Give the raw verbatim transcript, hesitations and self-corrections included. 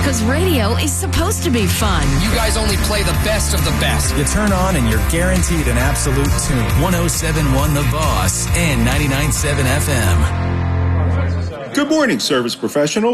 Because radio is supposed to be fun. You guys only play the best of the best. You turn on and you're guaranteed an absolute tune. one oh seven point one The Boss and ninety-nine point seven F M. Good morning, service professionals.